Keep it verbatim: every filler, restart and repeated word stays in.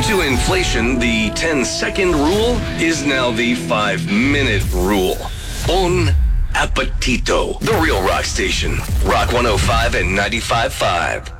to inflation, the ten-second rule is now the five-minute rule. Bon appetito. The Real Rock Station. Rock one oh five and ninety-five point five.